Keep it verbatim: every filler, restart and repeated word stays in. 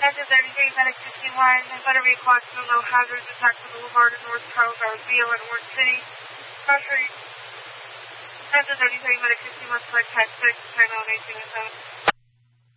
Engine thirty-three, Medic sixty-one, better be Quaxville, no hazards, attack to Boulevard in North Charles, Garcia, in Orange City. Country. Engine thirty-three, Medic sixty-one, select tax six, China on eighteen and seven.